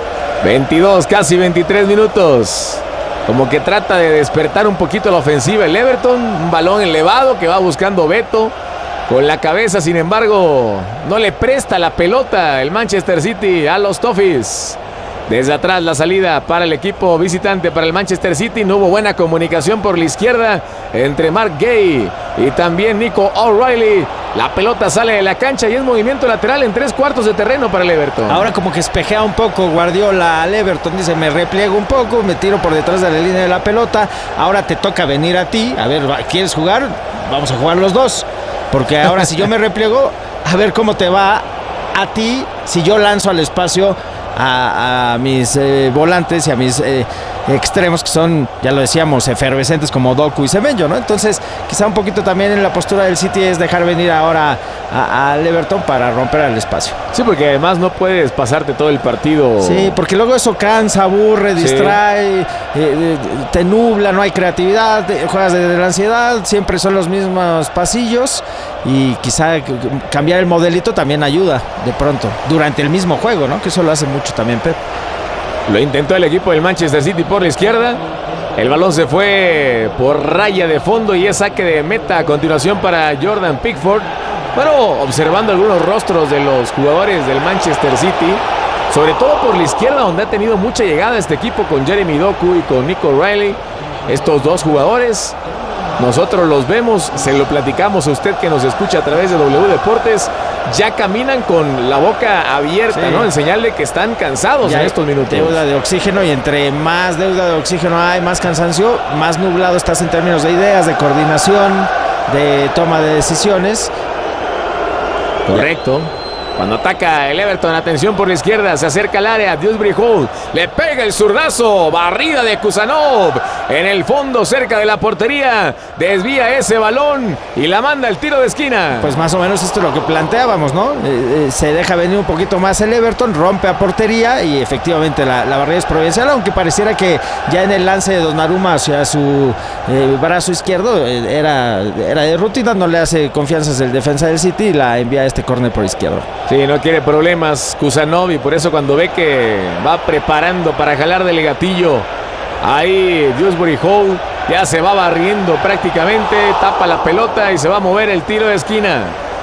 22, casi 23 minutos. Como que trata de despertar un poquito la ofensiva el Everton. Un balón elevado que va buscando Beto. Con la cabeza, sin embargo, no le presta la pelota el Manchester City a los Toffees. Desde atrás la salida para el equipo visitante, para el Manchester City. No hubo buena comunicación por la izquierda entre Mark Gay y también Nico O'Reilly. La pelota sale de la cancha y es movimiento lateral en 3/4 de terreno para el Everton. Ahora como que espejea un poco Guardiola al Everton. Dice, me repliego un poco, me tiro por detrás de la línea de la pelota. Ahora te toca venir a ti. A ver, ¿quieres jugar? Vamos a jugar los dos. Porque ahora si yo me repliego, a ver cómo te va a ti si yo lanzo al espacio a mis volantes y a mis extremos, que son, ya lo decíamos, efervescentes como Doku y Semenyo, ¿no? Entonces, quizá un poquito también en la postura del City es dejar venir ahora al Everton para romper el espacio. Sí, porque además no puedes pasarte todo el partido. Sí, porque luego eso cansa, aburre, distrae, te nubla, no hay creatividad, juegas de la ansiedad, siempre son los mismos pasillos y quizá cambiar el modelito también ayuda de pronto, durante el mismo juego, ¿no? Que eso lo hace mucho también Pep. Lo intentó el equipo del Manchester City por la izquierda. El balón se fue por raya de fondo y es saque de meta a continuación para Jordan Pickford. Bueno, observando algunos rostros de los jugadores del Manchester City, sobre todo por la izquierda, donde ha tenido mucha llegada este equipo con Jeremy Doku y con Nico O'Reilly. Estos dos jugadores, nosotros los vemos, se lo platicamos a usted que nos escucha a través de W Deportes. Ya caminan con la boca abierta, sí, ¿no? En señal de que están cansados ya en estos minutos. Deuda de oxígeno, y entre más deuda de oxígeno hay, más cansancio, más nublado estás en términos de ideas, de coordinación, de toma de decisiones. Correcto. Cuando ataca el Everton, atención por la izquierda, se acerca al área, Dewsbury Hall, le pega el zurdazo, barrida de Kusanov, en el fondo, cerca de la portería. Desvía ese balón y la manda el tiro de esquina. Pues más o menos esto es lo que planteábamos, ¿no? Se deja venir un poquito más el Everton, rompe a portería y efectivamente la barrera es providencial, aunque pareciera que ya en el lance de Donnarumma hacia su brazo izquierdo era de rutina, no le hace confianzas el defensa del City y la envía a este córner por izquierdo. Sí, no quiere problemas Kusanov y por eso cuando ve que va preparando para jalar del gatillo, ahí Dewsbury Hall ya se va barriendo prácticamente, tapa la pelota y se va a mover el tiro de esquina.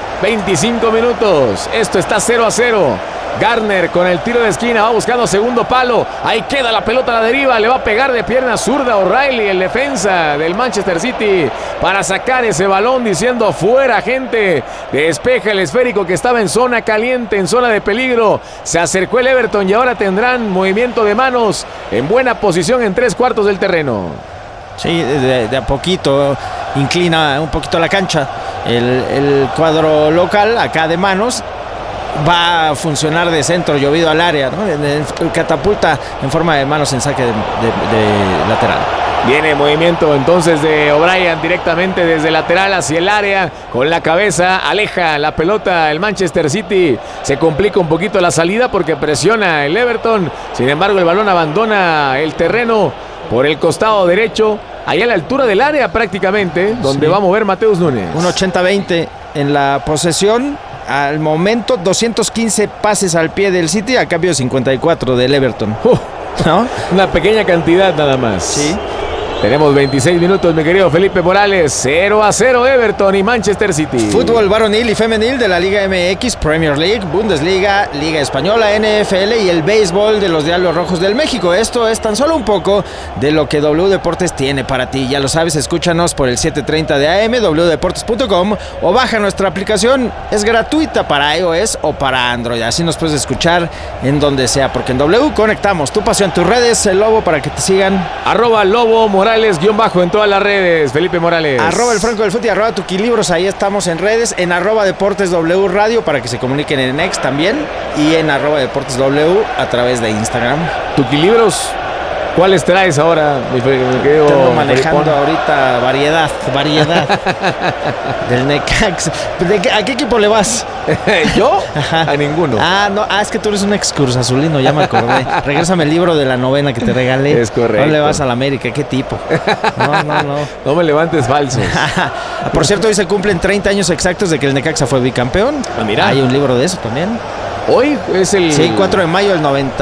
25 minutos, esto está 0-0. Garner con el tiro de esquina, va buscando segundo palo, ahí queda la pelota a la deriva, le va a pegar de pierna zurda O'Reilly, el defensa del Manchester City, para sacar ese balón diciendo fuera gente, despeja el esférico que estaba en zona caliente, en zona de peligro, se acercó el Everton y ahora tendrán movimiento de manos en buena posición en 3/4 del terreno. Sí, de a poquito inclina un poquito la cancha el cuadro local, acá de manos. Va a funcionar de centro llovido al área, ¿no? Catapulta en forma de manos en saque de lateral. Viene movimiento entonces de O'Brien directamente desde lateral hacia el área. Con la cabeza aleja la pelota el Manchester City. Se complica un poquito la salida porque presiona el Everton. Sin embargo, el balón abandona el terreno por el costado derecho. Ahí a la altura del área prácticamente, donde va a mover Mateus Nunes. Un 80-20 en la posesión. Al momento 215 pases al pie del City a cambio de 54 del Everton. ¿No? Una pequeña cantidad nada más. Sí. Tenemos 26 minutos, mi querido Felipe Morales. 0-0 Everton y Manchester City. Fútbol varonil y femenil de la Liga MX, Premier League, Bundesliga, Liga Española, NFL y el béisbol de los Diablos Rojos del México. Esto es tan solo un poco de lo que W Deportes tiene para ti. Ya lo sabes, escúchanos por el 7:30 de AM, wdeportes.com o baja nuestra aplicación. Es gratuita para iOS o para Android. Así nos puedes escuchar en donde sea, porque en W conectamos tu pasión, tus redes, el Lobo, para que te sigan. @Lobo Morales _ en todas las redes, Felipe Morales. @el Franco del Fut y @Tuquilibros, ahí estamos en redes, en @Deportes W Radio para que se comuniquen en X también y en @Deportes W a través de Instagram. Tuquilibros, ¿cuáles traes ahora, mi querido? Tengo manejando ahorita variedad del Necaxa. ¿A qué equipo le vas? ¿Yo? Ajá. A ninguno. No, es que tú eres un ex azulino, ya me acordé. Regrésame el libro de la novena que te regalé. Es correcto. No le vas a la América, ¿qué tipo? No. No me levantes falsos. Por cierto, hoy se cumplen 30 años exactos de que el Necaxa fue bicampeón. Mira. Hay un libro de eso también. Hoy es el... Sí, 4 de mayo del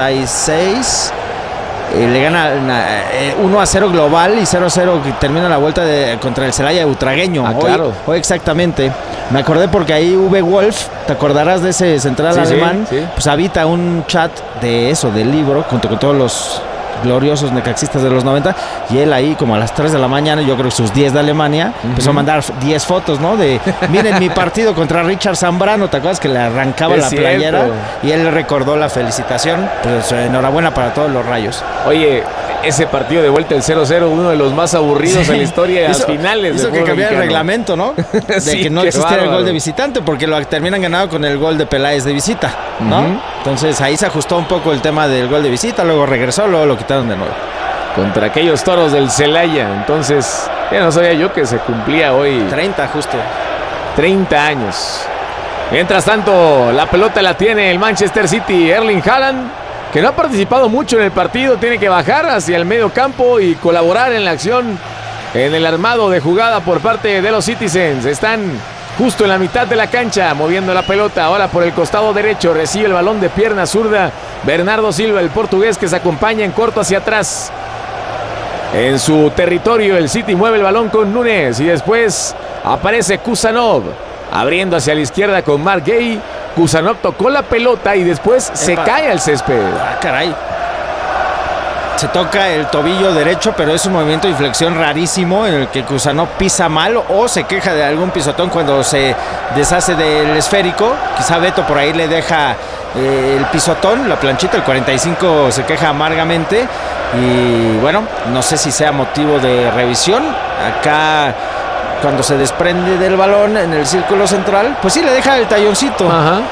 96. Le gana 1-0 global y 0-0 que termina la vuelta contra el Celaya Butragueño. Claro. Hoy exactamente. Me acordé porque ahí Uwe Wolf, ¿te acordarás de ese central alemán? Sí. Pues habita un chat de eso, del libro, junto con todos los gloriosos necaxistas de los 90, y él ahí como a las 3 de la mañana, yo creo que sus 10 de Alemania, empezó a mandar 10 fotos, ¿no? De, miren mi partido contra Richard Zambrano, ¿te acuerdas que le arrancaba la playera? Y él recordó la felicitación, pues enhorabuena para todos los Rayos. Oye, ese partido de vuelta, el 0-0, uno de los más aburridos en la historia de las finales. Hizo que cambiara el reglamento, ¿no? De que no existiera el gol de visitante, porque lo terminan ganado con el gol de Peláez de visita, ¿no? Entonces ahí se ajustó un poco el tema del gol de visita, luego regresó, luego lo quitaron de nuevo. Contra aquellos Toros del Celaya, entonces ya no sabía yo que se cumplía hoy. 30 justo. 30 años. Mientras tanto, la pelota la tiene el Manchester City, Erling Haaland, que no ha participado mucho en el partido, tiene que bajar hacia el medio campo y colaborar en la acción, en el armado de jugada por parte de los Citizens. Están justo en la mitad de la cancha, moviendo la pelota. Ahora por el costado derecho, recibe el balón de pierna zurda Bernardo Silva, el portugués, que se acompaña en corto hacia atrás. En su territorio, el City mueve el balón con Núñez y después aparece Kusanov, abriendo hacia la izquierda con Mark Gay. Kusanov tocó la pelota y después se cae al césped. Caray. Se toca el tobillo derecho, pero es un movimiento de inflexión rarísimo en el que Kusanov pisa mal o se queja de algún pisotón cuando se deshace del esférico. Quizá Beto por ahí le deja el pisotón, la planchita, el 45 se queja amargamente. Y bueno, no sé si sea motivo de revisión. Acá cuando se desprende del balón en el círculo central, pues sí le deja el talloncito,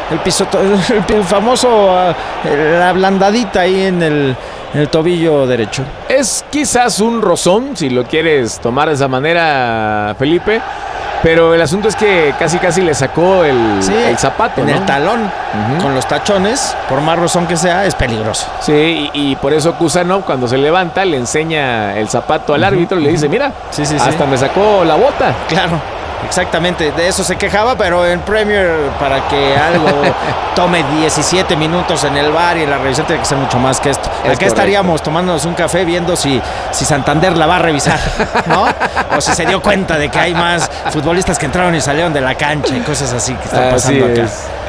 el famoso, la ablandadita ahí en el tobillo derecho. Es quizás un rozón, si lo quieres tomar de esa manera, Felipe, pero el asunto es que casi le sacó el zapato, en ¿no? el talón, con los tachones, por más rozón que sea, es peligroso. Sí, y por eso Kusanov, cuando se levanta, le enseña el zapato al árbitro y le dice, mira, hasta me sacó la bota. Claro, exactamente, de eso se quejaba, pero en Premier, para que algo tome 17 minutos en el VAR y en la revisión, tiene que ser mucho más que esto. Acá estaríamos tomándonos un café viendo si Santander la va a revisar, ¿no? O si se dio cuenta de que hay más futbolistas que entraron y salieron de la cancha y cosas así que están pasando acá.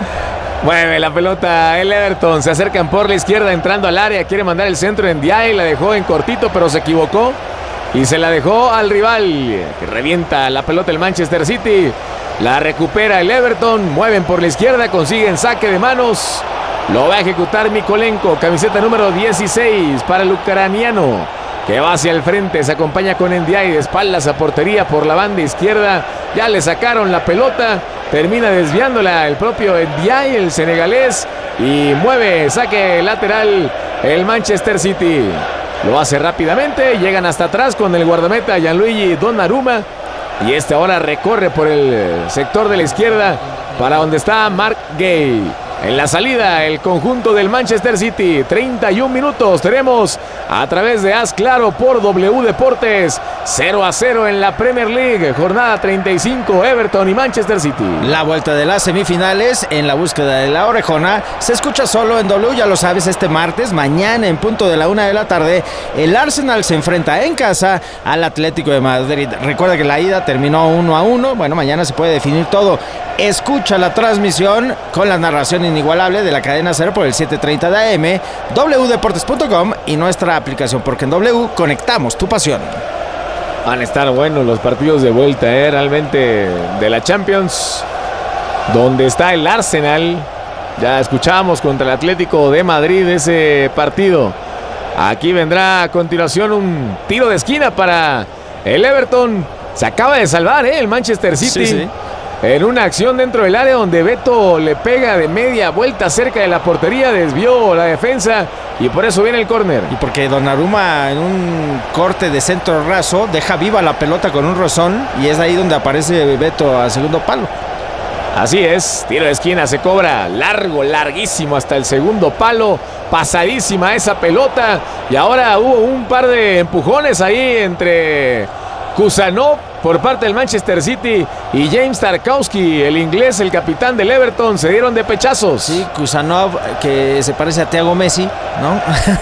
Mueve la pelota el Everton, se acercan por la izquierda entrando al área, quiere mandar el centro en Ndiaye, la dejó en cortito pero se equivocó y se la dejó al rival, que revienta la pelota el Manchester City, la recupera el Everton, mueven por la izquierda, consiguen saque de manos, lo va a ejecutar Mykolenko, camiseta número 16 para el ucraniano, que va hacia el frente, se acompaña con Ndiaye de espaldas a portería por la banda izquierda, ya le sacaron la pelota, termina desviándola el propio Ndiaye, el senegalés, y mueve, saque lateral el Manchester City. Lo hace rápidamente, llegan hasta atrás con el guardameta Gianluigi Donnarumma, y este ahora recorre por el sector de la izquierda para donde está Mark Gay. En la salida, el conjunto del Manchester City, 31 minutos tenemos a través de Haz Claro por W Deportes, 0-0 en la Premier League, jornada 35, Everton y Manchester City. La vuelta de las semifinales en la búsqueda de la orejona se escucha solo en W, ya lo sabes, este martes, mañana en punto de la 1 de la tarde, el Arsenal se enfrenta en casa al Atlético de Madrid. Recuerda que la ida terminó 1-1, bueno, mañana se puede definir todo. Escucha la transmisión con la narración inigualable de la cadena 0 por el 7:30 de AM, wdeportes.com y nuestra aplicación, porque en W conectamos tu pasión. Van a estar buenos los partidos de vuelta, realmente, de la Champions, donde está el Arsenal. Ya escuchábamos contra el Atlético de Madrid ese partido. Aquí vendrá a continuación un tiro de esquina para el Everton. Se acaba de salvar, el Manchester City. Sí. En una acción dentro del área donde Beto le pega de media vuelta cerca de la portería, desvió la defensa y por eso viene el córner. Y porque Donnarumma en un corte de centro raso deja viva la pelota con un rozón y es ahí donde aparece Beto a segundo palo. Así es, tiro de esquina, se cobra larguísimo hasta el segundo palo, pasadísima esa pelota y ahora hubo un par de empujones ahí entre Kusanov por parte del Manchester City y James Tarkowski, el inglés, el capitán del Everton, se dieron de pechazos. Sí, Kusanov, que se parece a Thiago Messi, ¿no?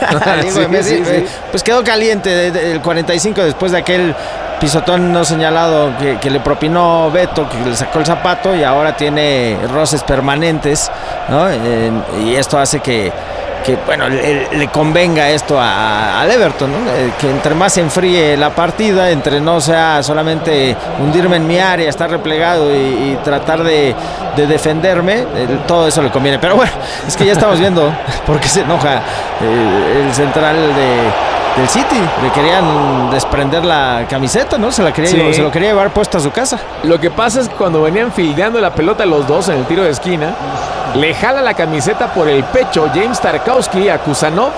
Sí, Messi, sí. Pues quedó caliente el 45 después de aquel pisotón no señalado que le propinó Beto, que le sacó el zapato y ahora tiene roces permanentes, ¿no? Y esto hace que bueno, le convenga esto al Everton, ¿no? Que entre más se enfríe la partida, entre no sea solamente hundirme en mi área, estar replegado y tratar de defenderme, todo eso le conviene. Pero bueno, es que ya estamos viendo por qué se enoja el central del City. Le querían desprender la camiseta, ¿no? Se lo quería llevar puesto a su casa. Lo que pasa es que cuando venían fildeando la pelota los dos en el tiro de esquina, le jala la camiseta por el pecho James Tarkowski a Kusanov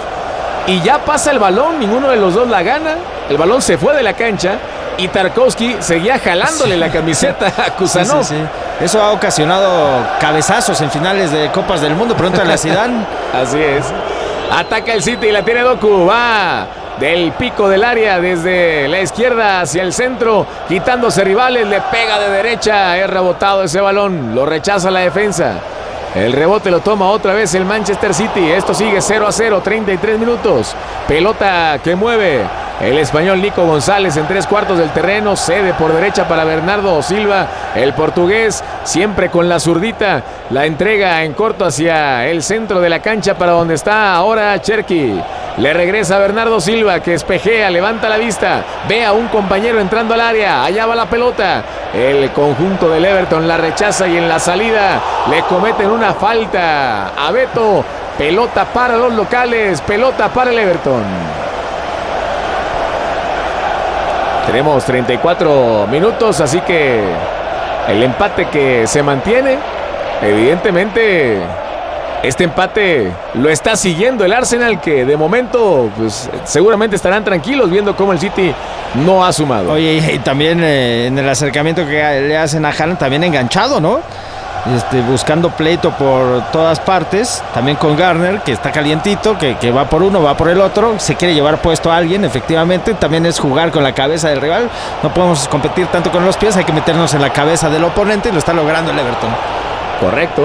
y ya pasa el balón, ninguno de los dos la gana, el balón se fue de la cancha y Tarkowski seguía jalándole la camiseta a Kusanov. Sí. Eso ha ocasionado cabezazos en finales de Copas del Mundo, pregúntale a Zidane. Así es. Ataca el City y la tiene Doku, va del pico del área desde la izquierda hacia el centro, quitándose rivales, le pega de derecha, es rebotado ese balón, lo rechaza la defensa. El rebote lo toma otra vez el Manchester City. Esto sigue 0-0, 33 minutos. Pelota que mueve el español Nico González en 3/4 del terreno. Cede por derecha para Bernardo Silva. El portugués siempre con la zurdita. La entrega en corto hacia el centro de la cancha para donde está ahora Cherki. Le regresa a Bernardo Silva que espejea, levanta la vista. Ve a un compañero entrando al área. Allá va la pelota. El conjunto del Everton la rechaza y en la salida le cometen una falta a Beto. Pelota para los locales, pelota para el Everton. Tenemos 34 minutos, así que el empate que se mantiene, evidentemente este empate lo está siguiendo el Arsenal, que de momento pues seguramente estarán tranquilos viendo cómo el City no ha sumado. Oye, y también en el acercamiento que le hacen a Haaland, también enganchado, ¿no? Buscando pleito por todas partes, también con Garner, que está calientito, que va por uno, va por el otro, se quiere llevar puesto a alguien, efectivamente, también es jugar con la cabeza del rival, no podemos competir tanto con los pies, hay que meternos en la cabeza del oponente, y lo está logrando el Everton. Correcto.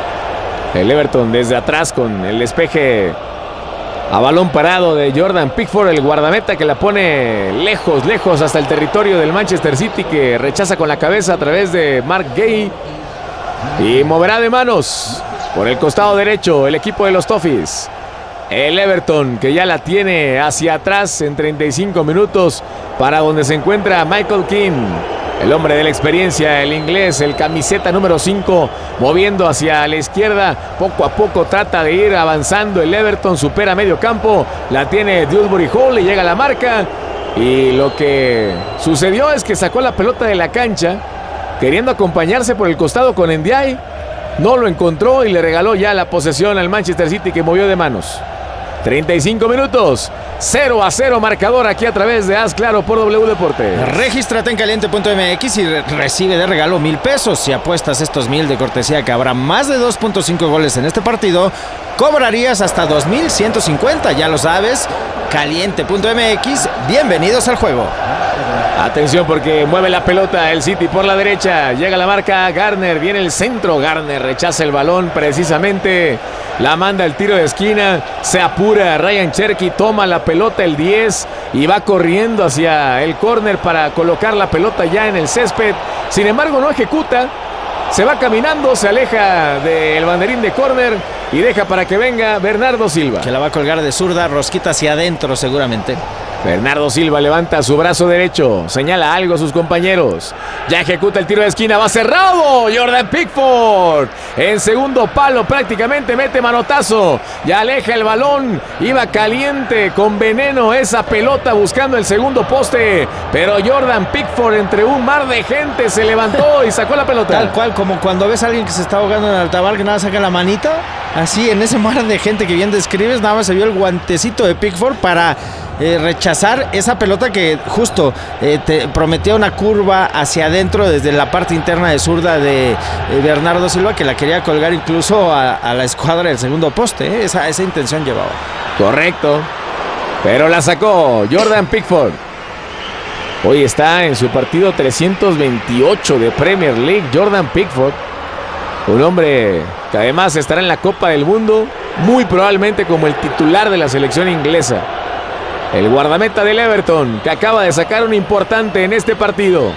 El Everton desde atrás con el despeje a balón parado de Jordan Pickford, el guardameta, que la pone lejos hasta el territorio del Manchester City, que rechaza con la cabeza a través de Mark Gay. Y moverá de manos por el costado derecho el equipo de los Toffees. El Everton, que ya la tiene hacia atrás en 35 minutos, para donde se encuentra Michael Keane, el hombre de la experiencia, el inglés, el camiseta número 5, moviendo hacia la izquierda. Poco a poco trata de ir avanzando el Everton, supera medio campo, la tiene Dewsbury Hall y llega a la marca. Y lo que sucedió es que sacó la pelota de la cancha, queriendo acompañarse por el costado con Ndiaye. No lo encontró y le regaló ya la posesión al Manchester City, que movió de manos. 35 minutos, 0-0 marcador aquí a través de Haz Claro por W Deportes. Regístrate en caliente.mx y recibe de regalo 1,000 pesos. Si apuestas estos 1,000 de cortesía que habrá más de 2.5 goles en este partido, cobrarías hasta 2,150. Ya lo sabes, caliente.mx. Bienvenidos al juego. Atención, porque mueve la pelota el City por la derecha. Llega la marca Garner, viene el centro. Garner rechaza el balón precisamente. La manda el tiro de esquina. Se apura Ryan Cherky, toma la pelota el 10 y va corriendo hacia el córner para colocar la pelota ya en el césped. Sin embargo, no ejecuta. Se va caminando, se aleja del banderín de córner y deja para que venga Bernardo Silva, que la va a colgar de zurda, rosquita hacia adentro seguramente. Bernardo Silva levanta su brazo derecho, señala algo a sus compañeros. Ya ejecuta el tiro de esquina, va cerrado. Jordan Pickford en segundo palo, prácticamente mete manotazo. Ya aleja el balón, iba caliente con veneno esa pelota buscando el segundo poste. Pero Jordan Pickford, entre un mar de gente, se levantó y sacó la pelota. Tal cual, como cuando ves a alguien que se está ahogando en el altabar, que nada saca la manita. Así, en ese mar de gente que bien describes, nada más se vio el guantecito de Pickford para rechazar esa pelota que justo te prometía una curva hacia adentro desde la parte interna de zurda de Bernardo Silva, que la quería colgar incluso a la escuadra del segundo poste. Esa intención llevaba. Correcto, pero la sacó Jordan Pickford. Hoy está en su partido 328 de Premier League. Jordan Pickford, un hombre que además estará en la Copa del Mundo, muy probablemente como el titular de la selección inglesa. El guardameta del Everton, que acaba de sacar un importante en este partido.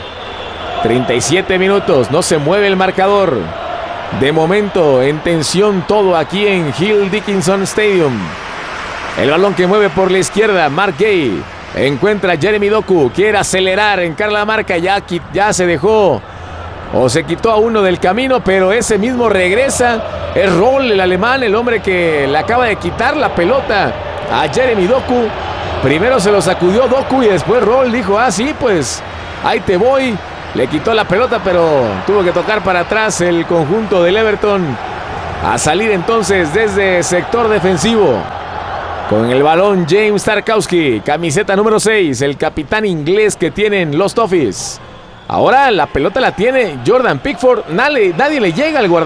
37 minutos, no se mueve el marcador. De momento, en tensión todo aquí en Hill Dickinson Stadium. El balón que mueve por la izquierda, Mark Gay. Encuentra a Jeremy Doku, quiere acelerar, encara la marca, ya se dejó o se quitó a uno del camino, pero ese mismo regresa. Es Roll, el alemán, el hombre que le acaba de quitar la pelota a Jeremy Doku. Primero se lo sacudió Doku y después Roll dijo, sí, pues ahí te voy. Le quitó la pelota, pero tuvo que tocar para atrás el conjunto del Everton. A salir entonces desde sector defensivo. Con el balón James Tarkowski, camiseta número 6, el capitán inglés que tienen los Toffees. Ahora la pelota la tiene Jordan Pickford, nadie le llega al guardameta.